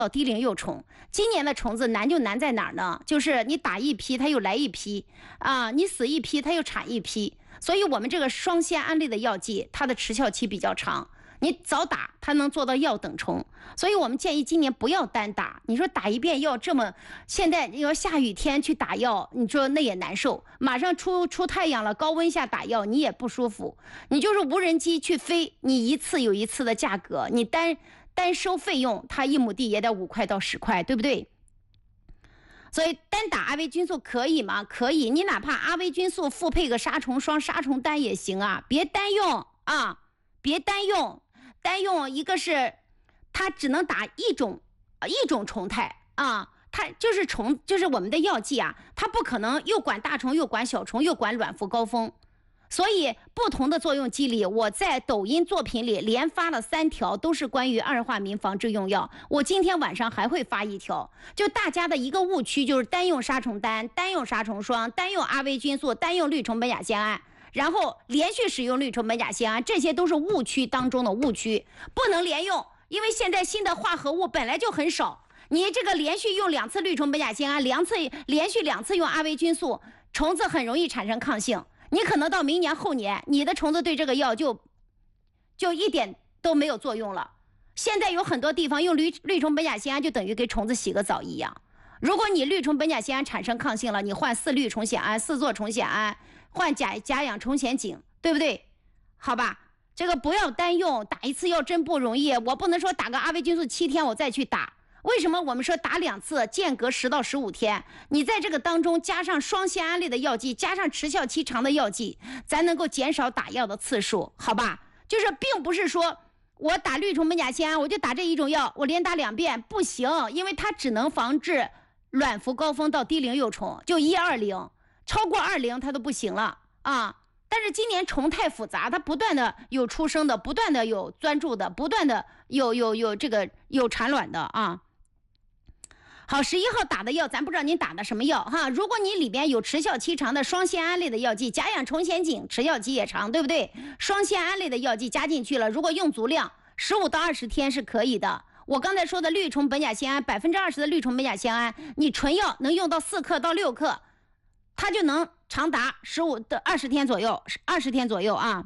到低龄幼虫。今年的虫子难就难在哪儿呢？就是你打一批，它又来一批啊，你死一批，它又产一批。所以我们这个双酰胺类的药剂，它的持效期比较长。你早打，它能做到药等虫，所以我们建议今年不要单打。你说打一遍药这么，现在要下雨天去打药，你说那也难受。马上出太阳了，高温下打药你也不舒服。你就是无人机去飞，你一次有一次的价格，你单收费用，它1亩地也得5块到10块，对不对？所以单打阿维菌素可以吗？可以，你哪怕阿维菌素复配个杀虫霜、杀虫丹也行啊，别单用啊，别单用。单用一个是它只能打一种虫态啊，它就是我们的药剂啊，它不可能又管大虫又管小虫又管卵伏高峰，所以不同的作用机理，我在抖音作品里连发了3条，都是关于二化醚防治用药。我今天晚上还会发1条，就大家的一个误区就是单用杀虫丹、单用杀虫霜、单用阿维菌素、单用绿虫苯甲酰胺。然后连续使用绿虫苯甲酰胺，这些都是误区当中的误区，不能连用，因为现在新的化合物本来就很少，你这个连续用2次绿虫苯甲酰胺，连续2次用阿维菌素，虫子很容易产生抗性，你可能到明年后年，你的虫子对这个药就一点都没有作用了。现在有很多地方用绿虫苯甲酰胺就等于给虫子洗个澡一样，如果你绿虫苯甲酰胺产生抗性了，你换4氯虫酰胺、4唑虫酰胺，换甲氧虫酰景，对不对？好吧，这个不要单用，打一次药真不容易。我不能说打个阿维菌素7天我再去打，为什么我们说打2次，间隔10到15天？你在这个当中加上双酰胺类的药剂，加上持效期长的药剂，咱能够减少打药的次数，好吧？就是并不是说我打绿虫苯甲酰胺我就打这一种药，我连打2遍不行，因为它只能防治卵伏高峰到低龄幼虫，就120。超过20它都不行了啊！但是今年虫太复杂，它不断的有出生的，不断的有钻注的，不断的有产卵的啊。好，11号打的药，咱不知道您打的什么药哈。如果你里边有持效期长的双酰胺类的药剂，甲氧虫酰景持效期也长，对不对？双酰胺类的药剂加进去了，如果用足量，15到20天是可以的。我刚才说的绿虫苯甲酰胺，20%的绿虫苯甲酰胺，你纯药能用到4克到6克。它就能长达15到20天左右，20天左右啊。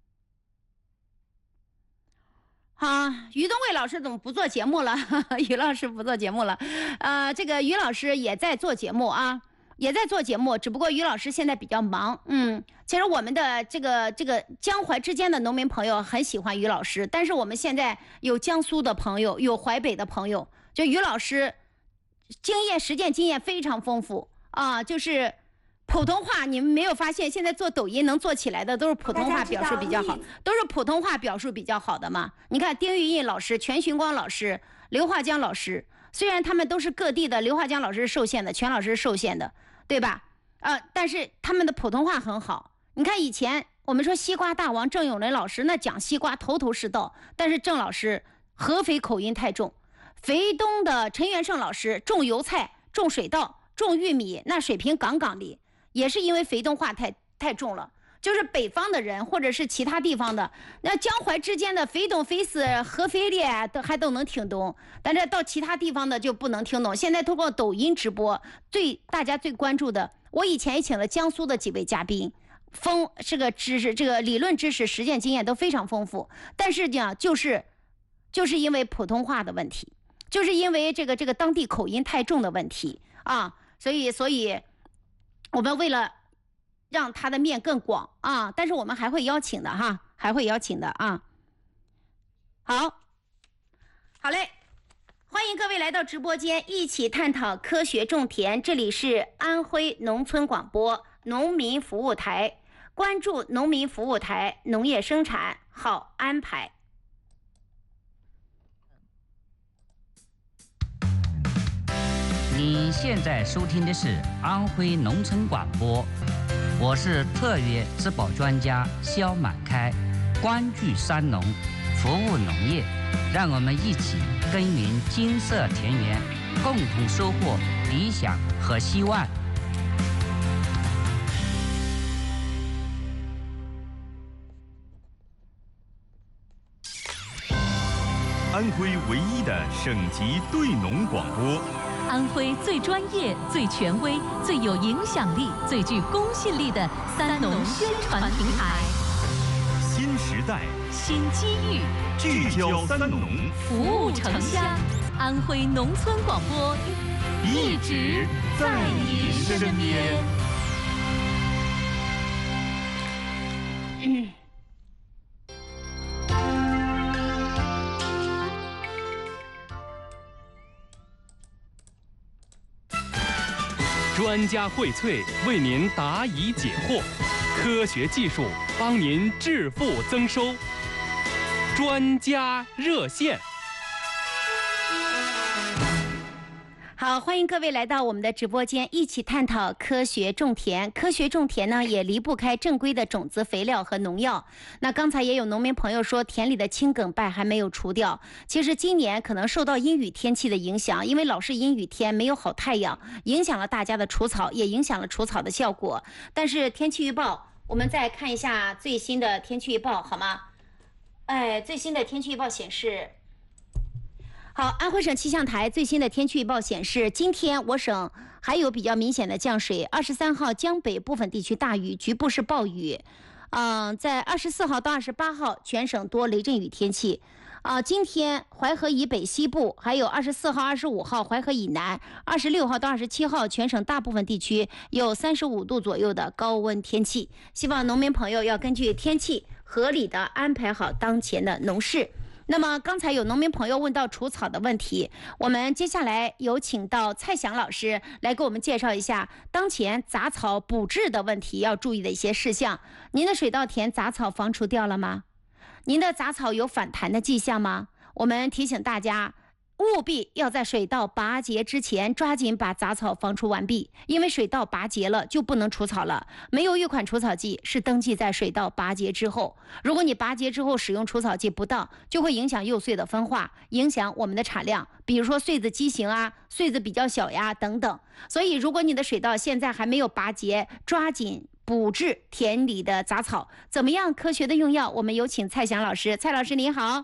好，于东卫老师怎么不做节目了？于老师不做节目了，这个于老师也在做节目啊，也在做节目，只不过于老师现在比较忙。其实我们的这个江淮之间的农民朋友很喜欢于老师，但是我们现在有江苏的朋友，有淮北的朋友，就于老师实践经验非常丰富啊，就是普通话你们没有发现，现在做抖音能做起来的都是普通话表述比较好，都是普通话表述比较好的嘛。你看丁玉印老师、全寻光老师、刘华江老师，虽然他们都是各地的，刘华江老师是受限的，全老师是受限的，对吧？但是他们的普通话很好。你看以前我们说西瓜大王郑永伦老师，那讲西瓜头头是道，但是郑老师合肥口音太重。肥东的陈元胜老师种油菜、种水稻、种玉米，那水平杠杠的。也是因为肥东话太重了，就是北方的人或者是其他地方的，那江淮之间的肥东、肥四、合肥的都能听懂，但是到其他地方的就不能听懂。现在通过抖音直播，大家最关注的，我以前也请了江苏的几位嘉宾，这个知识、这个理论知识、实践经验都非常丰富，但是呢，就是因为普通话的问题，就是因为这个当地口音太重的问题啊，所以。我们为了让他的面更广啊，但是我们还会邀请的哈，还会邀请的啊。好嘞，欢迎各位来到直播间，一起探讨科学种田。这里是安徽农村广播农民服务台，关注农民服务台，农业生产好安排。 你现在收听的是安徽农村广播，我是特约质保专家肖满开，关注山农，服务农业，让我们一起耕耘金色田园，共同收获理想和希望。 安徽唯一的省级对农广播， 安徽最专业、最权威、最有影响力、最具公信力的三农宣传平台。 新时代， 新机遇， 聚焦三农， 服务城乡。安徽农村广播， 一直在你身边。 专家荟萃，为您答疑解惑，科学技术帮您致富增收。专家热线。 好，欢迎各位来到我们的直播间，一起探讨科学种田。科学种田呢，也离不开正规的种子、肥料和农药。那刚才也有农民朋友说，田里的青梗败还没有除掉。其实今年可能受到阴雨天气的影响，因为老是阴雨天，没有好太阳，影响了大家的除草，也影响了除草的效果。但是天气预报，我们再看一下最新的天气预报，好吗？最新的天气预报显示。好，安徽省气象台最新的天气预报显示，今天我省还有比较明显的降水。23号江北部分地区大雨，局部是暴雨。在24号到28号全省多雷阵雨天气。今天淮河以北西部，还有24号、25号淮河以南，26号到27号全省大部分地区有35度左右的高温天气。希望农民朋友要根据天气合理的安排好当前的农事。那么刚才有农民朋友问到除草的问题，我们接下来有请到蔡翔老师来给我们介绍一下当前杂草补治的问题要注意的一些事项。您的水稻田杂草防除掉了吗？您的杂草有反弹的迹象吗？我们提醒大家，务必要在水稻拔节之前抓紧把杂草防除完毕，因为水稻拔节了就不能除草了。没有预款除草剂是登记在水稻拔节之后，如果你拔节之后使用除草剂不当，就会影响幼穗的分化，影响我们的产量，比如说穗子畸形啊，穗子比较小呀等等。所以如果你的水稻现在还没有拔节，抓紧补治田里的杂草。怎么样科学的用药？我们有请蔡翔老师。蔡老师您好。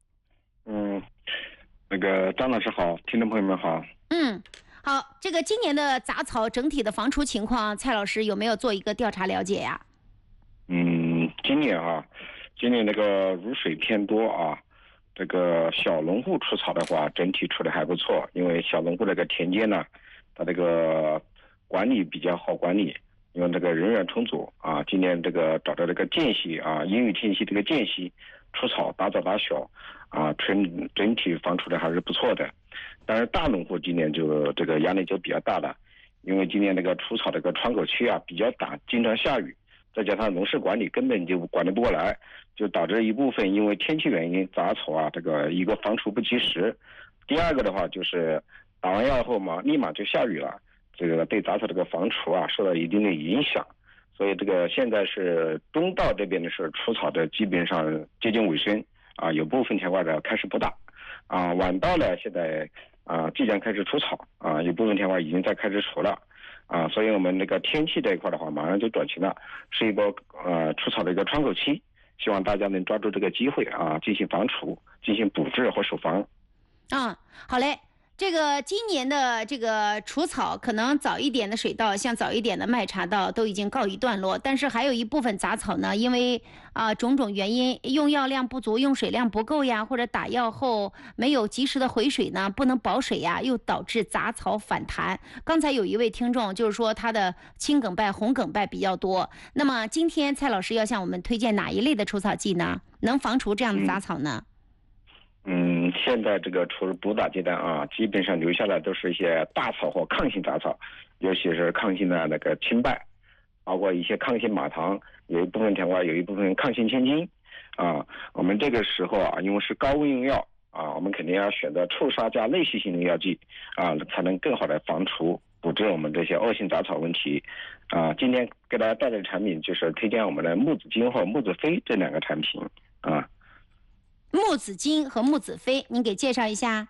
那个张老师好，听众朋友们好。 好，这个今年的杂草整体的防除情况，蔡老师有没有做一个调查了解呀？ 今年那个雨水偏多啊，这个小农户除草的话，整体处理还不错，因为小农户那个田间呢，它这个管理比较好管理，因为这个人员充足啊。今年这个找到这个间隙啊，阴雨天气这个间隙除草打早打小啊，整体防除的还是不错的。但是大农户今年就这个压力就比较大了，因为今年这个除草这个窗口期啊比较短，经常下雨，再加上农事管理根本就管理不过来，就导致一部分因为天气原因杂草啊这个一个防除不及时，第二个的话就是打完药后嘛立马就下雨了，这个对杂草这个防除啊受到一定的影响。所以这个现在是东稻这边的是除草的基本上接近尾声啊，有部分田块的开始补打啊，晚稻呢现在即将开始除草啊，有部分田块已经在开始除了啊，所以我们那个天气这一块的话马上就转晴了，是一波除草的一个窗口期，希望大家能抓住这个机会啊，进行防除，进行补治和守防。 好嘞。这个今年的这个除草，可能早一点的水稻，像早一点的麦茬稻都已经告一段落，但是还有一部分杂草呢，因为种种原因，用药量不足，用水量不够呀，或者打药后没有及时的回水呢，不能保水呀，又导致杂草反弹。刚才有一位听众就是说他的青梗败、红梗败比较多，那么今天蔡老师要向我们推荐哪一类的除草剂呢？能防除这样的杂草呢？ 现在这个除了补打阶段啊，基本上留下来都是一些大草或抗性杂草，尤其是抗性的那个青败，包括一些抗性马糖，有一部分田块有一部分抗性千金啊。我们这个时候啊，因为是高温用药啊，我们肯定要选择臭杀加类细性的药剂啊，才能更好的防除补治我们这些恶性杂草问题啊。今天给大家带来的产品就是推荐我们的木子金和木子飞这两个产品啊。 木子金和木子飞，您给介绍一下。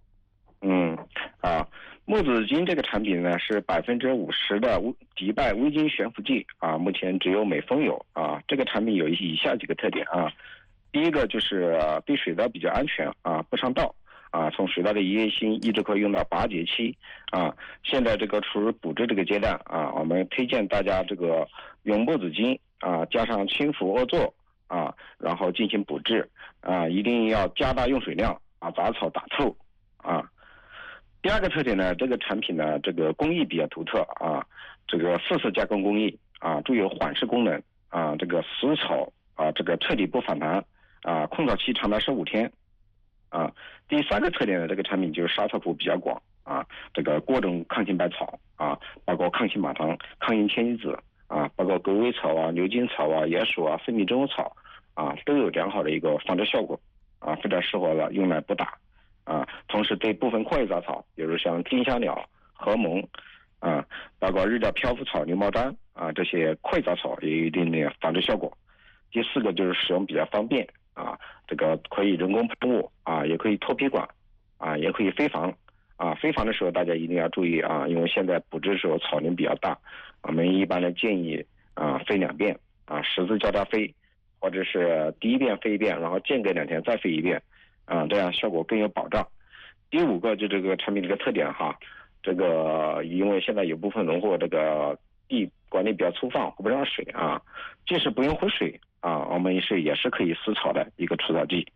木子金这个产品呢是50%的迪拜微晶悬浮剂啊，目前只有美丰有啊。这个产品有以下几个特点啊。 第一个就是对水稻比较安全啊，不伤稻啊，从水稻的一叶心一直可以用到8节期啊。现在这个处于补质这个阶段啊，我们推荐大家这个用木子精啊，加上清氟唑唑啊，然后进行补质啊，一定要加大用水量，把杂草打透啊。第二个特点呢，这个产品呢，这个工艺比较独特啊，这个4次加工工艺啊，具有缓释功能啊，这个死草啊，这个彻底不反弹啊，控草期长达15天啊。第三个特点呢，这个产品就是杀草谱比较广啊，这个各种抗性百草啊，包括抗性马唐、抗性千金子啊，包括狗尾草啊、牛筋草啊、野薯啊、分泌真红草啊，都有良好的一个防治效果啊，非常适合了用来补打啊。同时对部分阔叶杂草，比如像丁香鸟、禾蒙啊，包括日照漂浮草、牛毛毡啊，这些阔叶杂草也有一定的防治效果。第四个就是使用比较方便啊，这个可以人工喷雾啊，也可以脱皮管啊，也可以飞防啊。飞防的时候大家一定要注意啊，因为现在补质的时候草龄比较大，我们一般的建议啊飞2遍啊，10次交叉飞，或者是第一遍飞1遍，然后间隔2天再飞1遍啊，这样效果更有保障。第5个就这个产品这个特点哈，这个因为现在有部分农户这个地管理比较粗放，不让水啊，即使不用回水啊，我们也是可以死草的一个除草剂。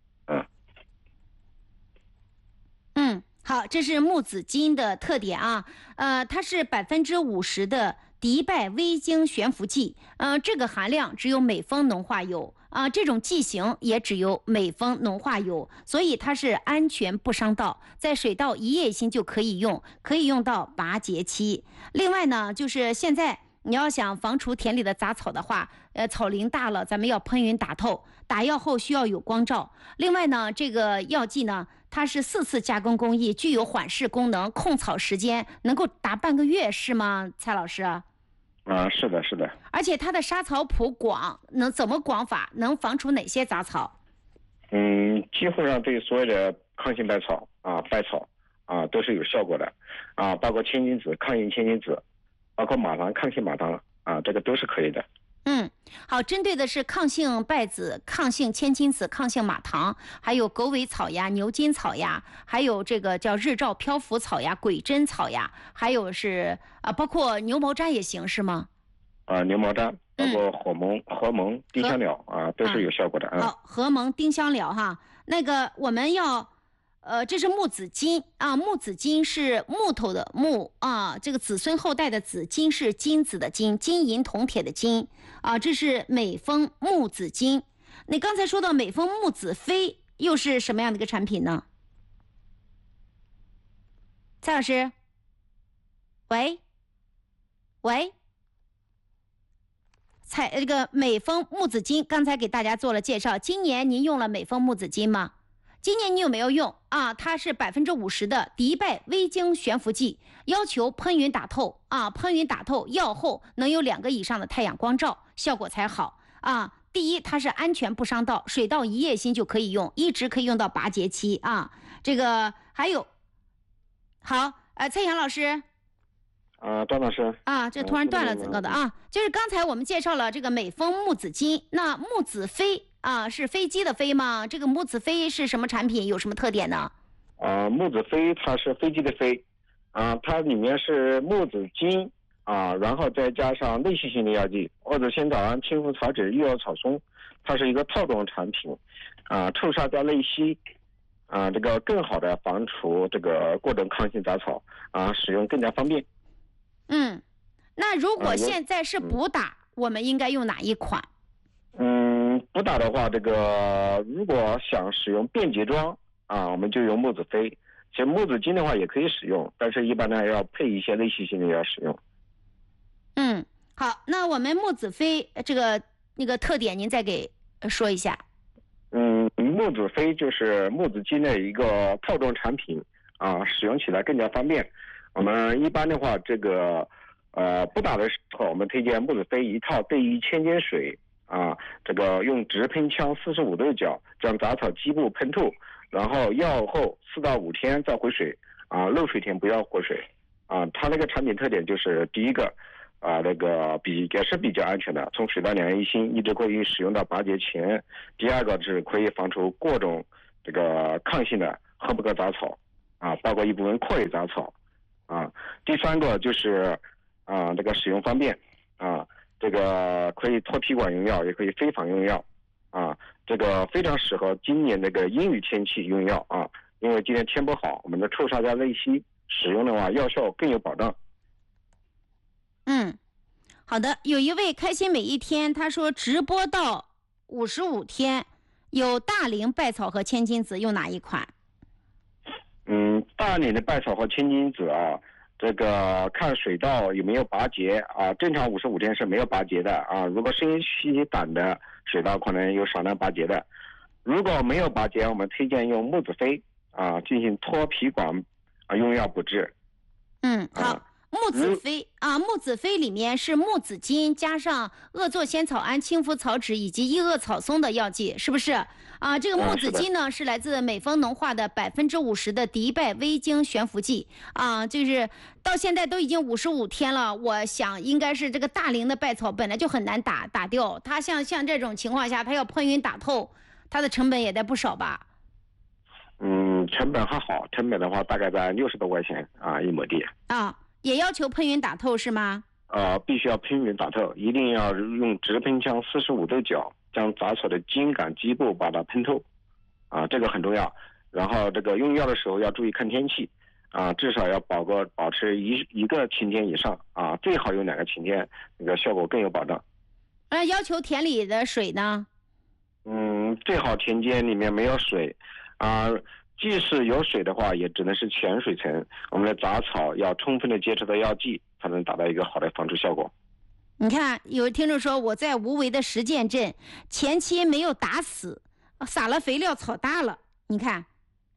好，这是木子精的特点啊，它是50%的迪拜微晶悬浮剂，这个含量只有美丰农化油啊，这种剂型也只有美丰农化油，所以它是安全不伤稻，在水稻一叶心就可以用，可以用到8节期。另外呢，就是现在你要想防除田里的杂草的话，草龄大了，咱们要喷匀打透，打药后需要有光照。另外呢，这个药剂呢，它是4次加工工艺，具有缓释功能，控草时间能够达半个月，是吗，蔡老师？ 是的，是的。 而且它的杀草谱广，能怎么广法？能防除哪些杂草？ 几乎上对所有的抗性百草啊、败草啊都是有效果的啊，包括千金子、抗性千金子，包括马唐、抗性马唐啊，这个都是可以的。 好，针对的是抗性败子、抗性千金子、抗性马唐，还有狗尾草呀、牛筋草呀，还有这个叫日照漂浮草呀、鬼针草呀，还有是包括牛毛毡也行是吗？ 牛毛毡，包括禾蒙、丁香鸟啊，都是有效果的啊。 好，禾蒙、丁香鸟哈，那个我们要。这是木子金啊，木子金是木头的木啊，这个子孙后代的子，金是金子的金，金银铜铁的金啊，这是美丰木子金。你刚才说到美丰木子飞又是什么样的一个产品呢？蔡老师，喂，这个美丰木子金刚才给大家做了介绍，今年您用了美丰木子金吗？今年你有没有用啊？它是50%的迪拜微晶悬浮剂，要求喷匀打透啊，喷匀打透，药后能有2个以上的太阳光照，效果才好啊。第一，它是安全不伤稻，水稻一叶心就可以用，一直可以用到8节期啊。这个还有，好，蔡阳老师。 段老师啊，这突然断了整个的啊，就是刚才我们介绍了这个美丰木子金，那木子飞啊是飞机的飞吗？这个木子飞是什么产品？有什么特点呢？ 木子飞它是飞机的飞啊，它里面是木子精啊，然后再加上类细性的药剂，或者先导胺、清氟草酯、玉药草松，它是一个套装产品啊，臭杀加类稀啊，这个更好的防除这个各种抗性杂草啊，使用更加方便。 那如果现在是补打，我们应该用哪一款？ 补打的话，这个如果想使用便捷装啊，我们就用木子飞。其实木子精的话也可以使用，但是一般呢要配一些类细性的药使用。 好，那我们木子飞这个那个特点您再给说一下。 木子飞就是木子精的一个套装产品啊，使用起来更加方便。我们一般的话，这个不打的时候，我们推荐木子飞一套兑1000斤水啊，这个用直喷枪45度角将杂草基部喷透，然后药后4到5天再回水啊，漏水天不要回水啊。它那个产品特点就是第一个， 那个也是比较安全的，从水稻2.1星一直可以使用到拔节前。第二个是可以防除各种这个抗性的禾本科杂草啊，包括一部分阔叶杂草啊。第三个就是这个使用方便啊，这个可以脱皮管用药，也可以飞防用药啊，这个非常适合今年这个阴雨天气用药啊，因为今天天不好，我们的臭沙加类稀使用的话药效更有保障。 好的，有一位开心每一天，他说直播到55天，有大龄稗草和千金子，用哪一款？ 大龄的稗草和千金子啊，这个看水稻有没有拔节啊，正常55天是没有拔节的啊。如果生息短的水稻可能有少量拔节的，如果没有拔节，我们推荐用木子飞啊进行脱皮管用药补治。 好。木子飞木子飞里面是木子金加上鄂唑仙草胺、青浮草酯以及异恶草松的药剂，是不是啊？这个木子金呢是来自美丰农化的50%的迪拜微晶悬浮剂啊，就是到现在都已经55天了，我想应该是这个大龄的稗草本来就很难打掉，它像这种情况下，它要喷匀打透，它的成本也得不少吧？ 成本还好，成本的话大概在60多块钱啊1亩地啊。也要求喷匀打透是吗？ 必须要喷匀打透，一定要用直喷枪45度角将杂草的茎秆基部把它喷透，这个很重要。然后这个用药的时候要注意看天气，至少要保持一个晴天以上最好有2个晴天，那个效果更有保障。 要求田里的水呢？ 最好田间里面没有水即使有水的话，也只能是浅水层。我们的杂草要充分的接触到药剂，才能达到一个好的防治效果。 你看，有听众说我在无为的实践镇，前期没有打死，撒了肥料，草大了。你看，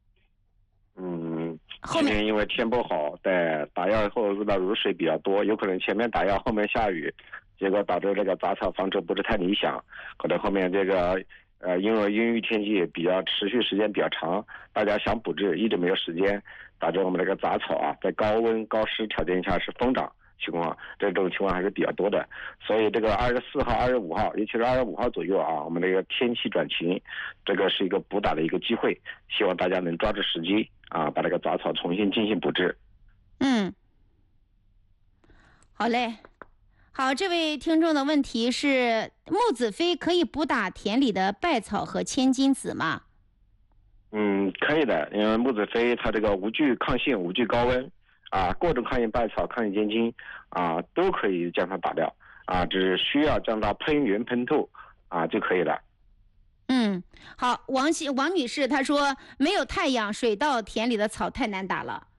后面因为天不好，在打药以后遇到雨水比较多，有可能前面打药，后面下雨，结果导致这个杂草防治不是太理想，可能后面这个。因为阴雨天气比较持续时间比较长，大家想补治一直没有时间，导致我们这个杂草在高温高湿条件下是疯长情况，这种情况还是比较多的。所以这个24号、25号，尤其是25号左右我们这个天气转晴，这个是一个补打的一个机会，希望大家能抓住时机把这个杂草重新进行补治。 好嘞。好，这位听众的问题是：木子飞可以补打田里的稗草和千金子吗？ 可以的，因为木子飞它这个无惧抗性、无惧高温各种抗性稗草、抗性千金都可以将它打掉只需要将它喷匀喷透就可以了。 好，王女士她说没有太阳，水稻田里的草太难打了。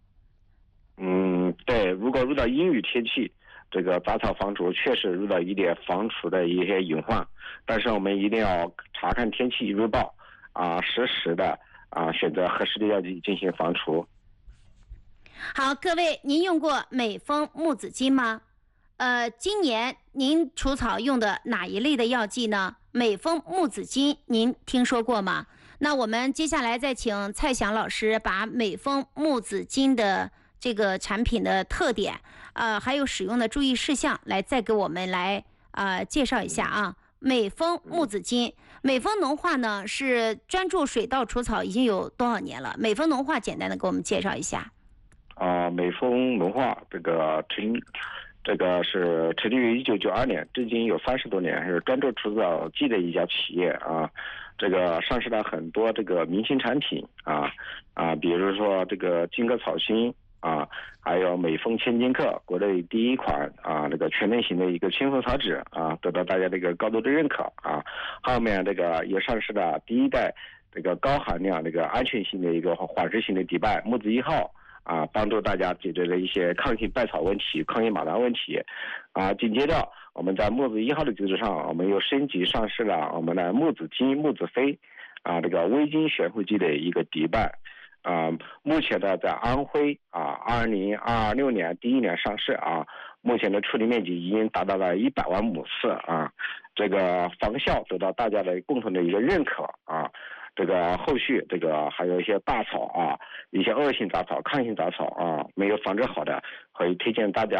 对，如果遇到阴雨天气。这个杂草防除确实遇到一点防除的一些隐患，但是我们一定要查看天气预报实时的选择合适的药剂进行防除。 好，各位，您用过美丰木子金吗？今年您除草用的哪一类的药剂呢？美丰木子金您听说过吗？那我们接下来再请蔡翔老师把美丰木子金的这个产品的特点还有使用的注意事项来再给我们来介绍一下美丰木子金，美丰农化呢是专注水稻除草已经有多少年了？美丰农化简单的给我们介绍一下。 美丰农化这个是成立于1992年，至今有30多年，是专注除草剂的一家企业这个上市了很多这个明星产品比如说这个金科草芯还有美丰千金克，国内第一款这个全面型的一个青浮草酯得到大家这个高度的认可后面这个也上市了第一代这个高含量这个安全性的一个缓释型的迪拜木子1号帮助大家解决了一些抗性稗草问题、抗性马达问题紧接着我们在木子1号的基础上，我们又升级上市了我们的木子金、木子飞这个微晶悬浮剂的一个迪拜目前呢在安徽2026年第一年上市目前的处理面积已经达到了100万亩次这个防效得到大家的共同的一个认可这个后续这个还有一些大草一些恶性杂草、抗性杂草没有防治好的，可以推荐大家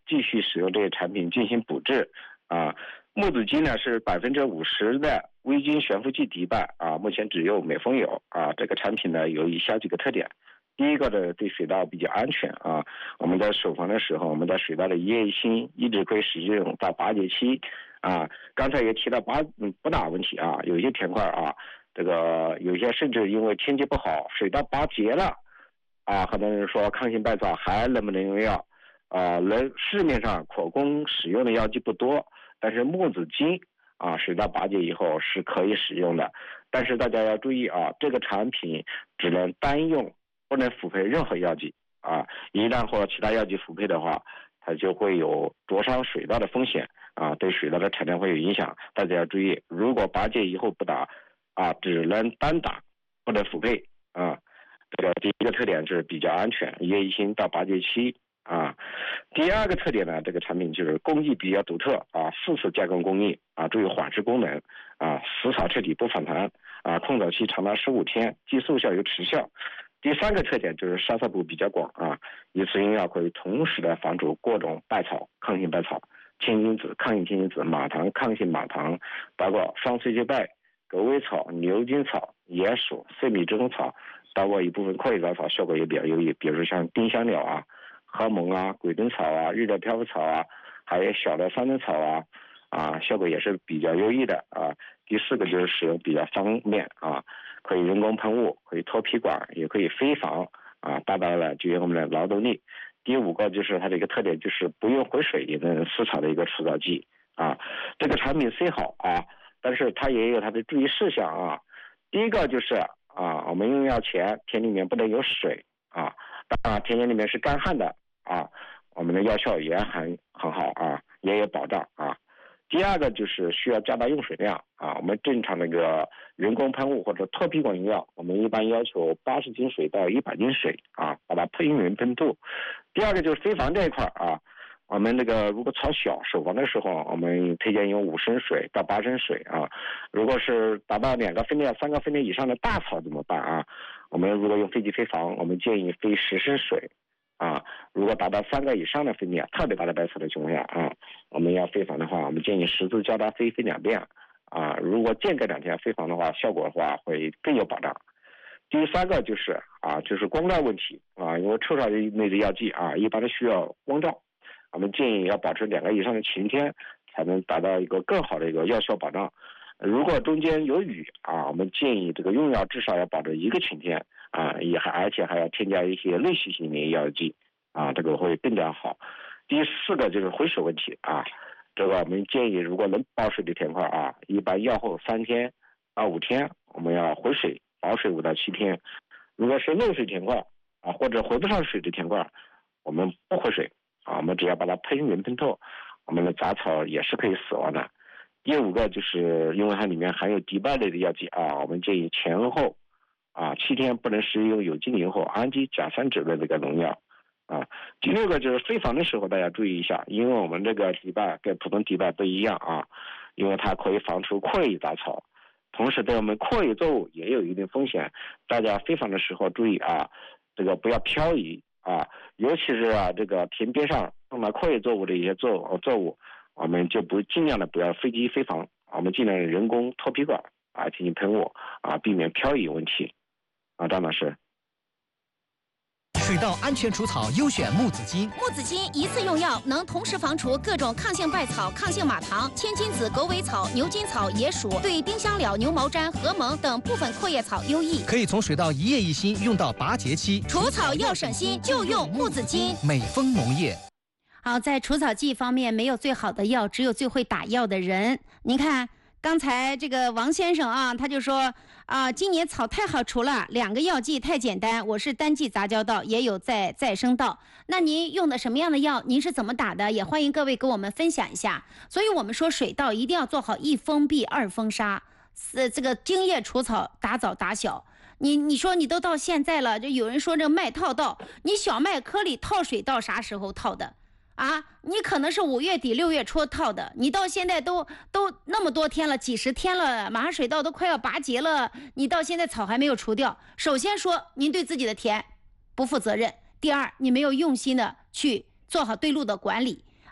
继续使用这些产品进行补治啊。木子金呢是50%的微晶悬浮剂底板啊，目前只有美丰有啊。这个产品呢有以下几个特点。第一个呢，对水稻比较安全啊。我们在首房的时候，我们在水稻的一叶一心一直可以使用到8节期啊。刚才也提到不打问题啊，有些田块啊，这个有些甚至因为天气不好，水稻拔节了啊，很多人说抗性稗草还能不能用药啊？市面上可供使用的药剂不多，但是木子金啊，水稻拔节以后是可以使用的。但是大家要注意啊，这个产品只能单用，不能辅配任何药剂啊！一旦和其他药剂辅配的话，它就会有灼伤水稻的风险啊，对水稻的产量会有影响。大家要注意，如果拔节以后不打啊，只能单打，不能辅配啊。这个第一个特点是比较安全，一叶一心到8节期啊。第二个特点呢，这个产品就是工艺比较独特啊，4次加工工艺啊，具有缓释功能啊，死草彻底不反弹啊，控草期长达15天，既速效又持效。第三个特点就是杀草布比较广啊，一次用药可以同时的防除各种稗草、抗性稗草、千金子、抗性千金子、马糖、抗性马糖，包括双碎节稗、狗尾草、牛筋草、野薯、碎米之中草，包括一部分阔叶杂草，效果也比较优异，比如说像丁香鸟啊、荷蒙啊、鬼灯草啊、日照漂浮草啊，还有小的三灯草啊，效果也是比较优异的啊。第四个就是使用比较方便啊，可以人工喷雾，可以脱皮管，也可以飞防啊，大大的节约我们的劳动力。第五个就是它的一个特点，就是不用回水也能施草的一个除草剂啊。这个产品虽好啊，但是它也有它的注意事项啊。第一个就是啊，我们用药前田里面不能有水啊，当然田野里面是干旱的啊，我们的药效也很好啊，也有保障啊。第二个就是需要加大用水量啊，我们正常那个人工喷雾或者脱皮管用药，我们一般要求80斤水到100斤水啊，把它喷匀喷透。第二个就是飞防这一块啊，我们那个如果草小首防的时候，我们推荐用5升水到8升水啊。如果是达到2个分裂、3个分裂以上的大草怎么办啊？我们如果用飞机飞防，我们建议飞10升水。啊，如果达到3个以上的分裂，特别大的稗草的情况下啊，我们要飞防的话，我们建议10次交叉飞2遍啊。如果间隔2天飞防的话，效果的话会更有保障。第三个就是光照问题啊，因为臭草类的药剂啊，一般都需要光照，我们建议要保持2个以上的晴天，才能达到一个更好的一个药效保障。如果中间有雨啊，我们建议这个用药至少要保证1个晴天啊，而且还要添加一些类细性的药剂啊，这个会更加好。第四个就是回水问题啊，这个我们建议如果能保水的田块啊，一般药后3天到5天我们要回水，保水5到7天。如果是漏水田块啊，或者回不上水的田块，我们不回水啊，我们只要把它喷匀喷透，我们的杂草也是可以死亡的。第5个就是因为它里面含有敌败类的药剂啊，我们建议前后啊7天不能使用有机磷或氨基甲酸酯类的这个农药啊。第6个就是飞防的时候大家注意一下，因为我们这个敌败跟普通敌败不一样啊，因为它可以防除阔叶杂草，同时对我们阔叶作物也有一定风险。大家飞防的时候注意啊，这个不要漂移啊，尤其是这个田边上种了阔叶作物的一些作物，我们就尽量的不要飞机飞防，我们尽量人工脱皮管啊进行喷雾啊，避免漂移问题啊。张老师， 水稻安全除草优选木子金。 木子金一次用药能同时防除各种抗性稗草、抗性马糖、千金子、狗尾草、牛筋草、野薯，对丁香蓼、牛毛毡、荷蒙等部分阔叶草优异。 可以从水稻一叶一心用到8节期， 除草要省心，就用木子金。 美丰农业。 好，在除草剂方面，没有最好的药，只有最会打药的人。您看，刚才这个王先生啊，他就说啊，今年草太好除了，2个药剂太简单，我是单剂杂交稻，也有再生稻。那您用的什么样的药？您是怎么打的？也欢迎各位跟我们分享一下。所以我们说水稻一定要做好1封闭2封杀，这个茎叶除草打早打小。你说你都到现在了，就有人说这麦套稻，你小麦颗里套水稻啥时候套的？啊，你可能是5月底6月初套的，你到现在都那么多天了，几十天了，马上水稻都快要拔节了，你到现在草还没有除掉。首先说您对自己的田不负责任，第二你没有用心的去做好对路的管理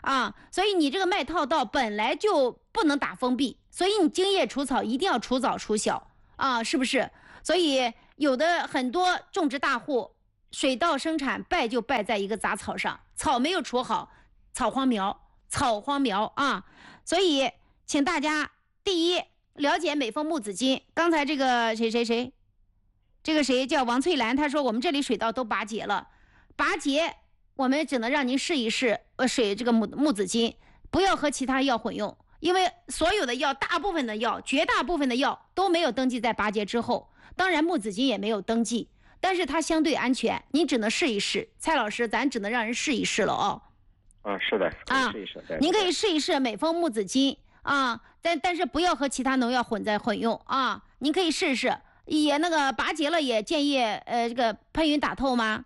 啊，所以你这个麦套道本来就不能打封闭，所以你茎叶除草一定要除早除小啊，是不是？所以有的很多种植大户水稻生产败就败在一个杂草上，草没有除好，草荒苗啊，所以请大家第一了解美丰木子金。刚才这个谁，这个谁叫王翠兰，她说我们这里水稻都拔节了，拔节我们只能让您试一试这个木子金，不要和其他药混用，因为所有的药，大部分的药，绝大部分的药都没有登记在拔节之后，当然木子金也没有登记，但是它相对安全，你只能试一试。蔡老师，咱只能让人试一试了哦。 是的，试一试。 您可以试一试美丰木子金啊，但是不要和其他农药混用啊。您可以试试，也那个拔节了也建议这个喷匀打透吗？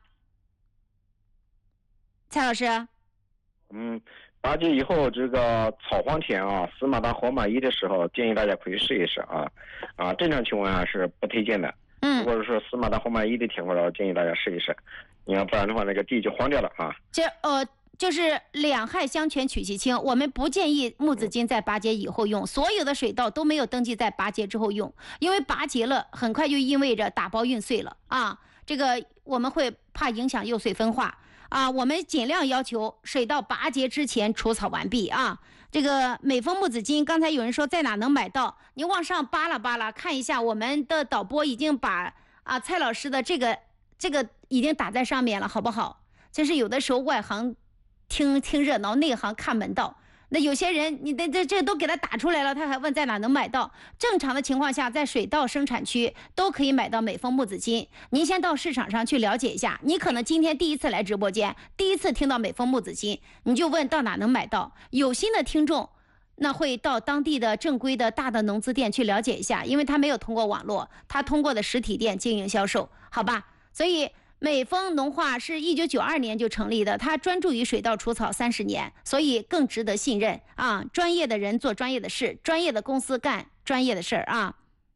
蔡老师。 拔节以后这个草荒田啊，死马当活马医的时候，建议大家可以试一试啊。正常情况下是不推荐的。如果是死马当活马医的情况呢，建议大家试一试。你要不然的话，那个地就荒掉了啊。 就是两害相权取其轻，我们不建议木子金在拔节以后用，所有的水稻都没有登记在拔节之后用，因为拔节了很快就意味着打包运穗了啊，这个我们会怕影响幼穗分化啊，我们尽量要求水稻拔节之前除草完毕啊。这个美丰木子金，刚才有人说在哪能买到，你往上扒拉看一下，我们的导播已经把蔡老师的这个已经打在上面了，好不好？就是有的时候外行听热闹，内行看门道。那有些人你这都给他打出来了，他还问在哪能买到。正常的情况下，在水稻生产区都可以买到美丰木子金。您先到市场上去了解一下，你可能今天第一次来直播间，第一次听到美丰木子金，你就问到哪能买到。有心的听众那会到当地的正规的大的农资店去了解一下，因为他没有通过网络，他通过的实体店经营销售，好吧？所以美丰农化是1992年就成立的，它专注于水稻除草30年，所以更值得信任啊！专业的人做专业的事，专业的公司干专业的事儿啊！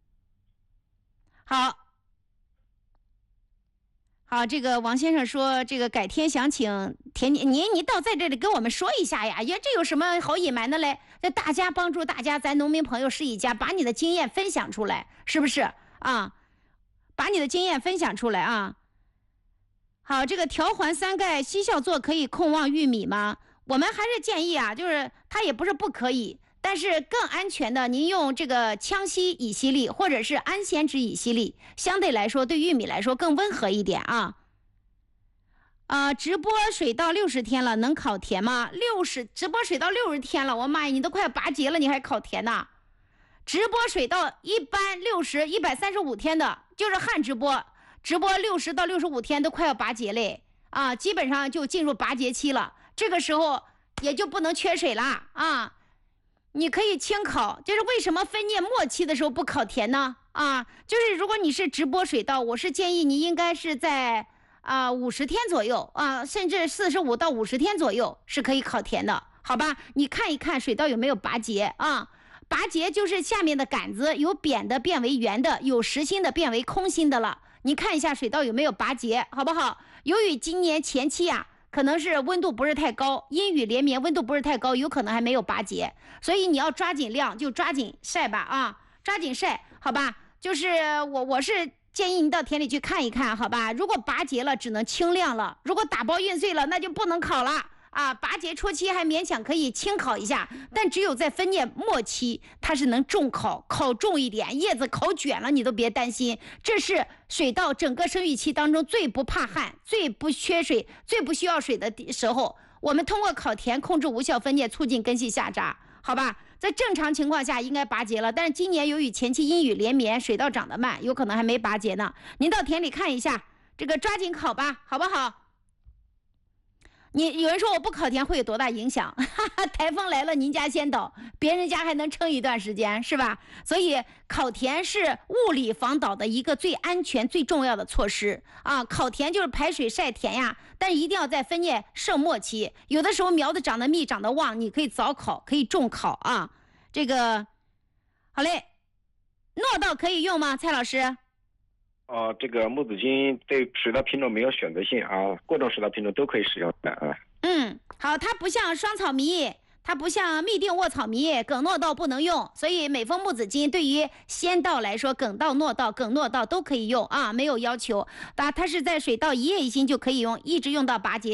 好，这个王先生说，这个改天想请你倒在这里跟我们说一下呀，这有什么好隐瞒的嘞？这大家帮助大家，咱农民朋友是一家，把你的经验分享出来，是不是啊？把你的经验分享出来啊！好，这个条环3钙西效唑可以控旺玉米吗？我们还是建议啊，就是它也不是不可以，但是更安全的，您用这个羟基乙烯利或者是氨酰酯乙烯利，相对来说对玉米来说更温和一点啊。直播水稻60天了，能烤田吗？直播水稻60天了，我妈呀，你都快拔节了，你还烤田呢？直播水稻一般135天的，就是旱直播60到65天都快要拔节嘞啊，基本上就进入拔节期了，这个时候也就不能缺水啦啊。你可以清烤，就是为什么分蘖末期的时候不烤田呢？就是如果你是直播水稻，我是建议你应该是在50天左右甚至45到50天左右是可以烤田的，好吧？你看一看水稻有没有拔节啊？拔节就是下面的杆子由扁的变为圆的，有实心的变为空心的了。你看一下水稻有没有拔节，好不好？由于今年前期可能是温度不是太高，阴雨连绵，温度不是太高，有可能还没有拔节，所以你要抓紧晾，就抓紧晒吧抓紧晒，好吧？就是我是建议你到田里去看一看，好吧？如果拔节了，只能清晾了；如果打包运穗了，那就不能烤了。拔节初期还勉强可以轻烤一下，但只有在分蘖末期，它是能重烤重一点，叶子烤卷了你都别担心。这是水稻整个生育期当中最不怕旱、最不缺水、最不需要水的时候。我们通过烤田控制无效分蘖，促进根系下扎，好吧？在正常情况下应该拔节了，但是今年由于前期阴雨连绵，水稻长得慢，有可能还没拔节呢。您到田里看一下，这个抓紧烤吧，好不好？有人说我不烤田会有多大影响？台风来了，您家先倒，别人家还能撑一段时间，是吧？所以烤田是物理防倒的一个最安全、最重要的措施烤田就是排水晒田但是一定要在分蘖盛末期。有的时候苗子长得密、长得旺，你可以早烤，可以重烤这个好嘞，糯稻可以用吗？蔡老师？ 这个木子金对水稻品种没有选择性各种水稻品种都可以使用的好。 好，它不像双草迷，它不像嘧啶卧草迷，梗诺道不能用，所以美丰木子金对于仙道来说，梗道、诺道、梗诺道都可以用啊，没有要求。它是在水稻一叶一心就可以用，一直用到拔节。